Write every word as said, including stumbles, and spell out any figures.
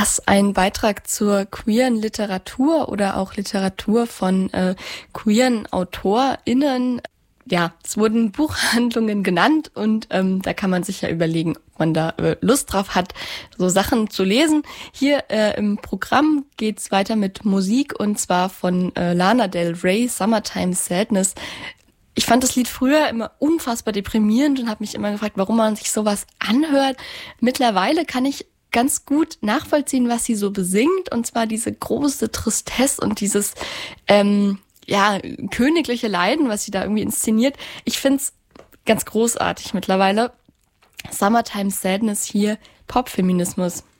das ein Beitrag zur queeren Literatur oder auch Literatur von äh, queeren AutorInnen? Ja, es wurden Buchhandlungen genannt und ähm, da kann man sich ja überlegen, ob man da äh, Lust drauf hat, so Sachen zu lesen. Hier äh, im Programm geht's weiter mit Musik und zwar von äh, Lana Del Rey, Summertime Sadness. Ich fand das Lied früher immer unfassbar deprimierend und habe mich immer gefragt, warum man sich sowas anhört. Mittlerweile kann ich ganz gut nachvollziehen, was sie so besingt, und zwar diese große Tristesse und dieses ähm, ja, königliche Leiden, was sie da irgendwie inszeniert. Ich find's ganz großartig mittlerweile. Summertime Sadness hier, Popfeminismus.